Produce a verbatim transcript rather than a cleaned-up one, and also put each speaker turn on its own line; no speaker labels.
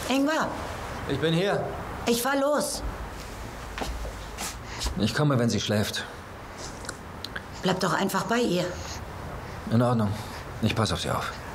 Ingmar,
Ich bin hier.
ich fahr los.
Ich komme, wenn sie schläft.
Bleib doch einfach bei ihr.
In Ordnung. Ich passe auf sie auf.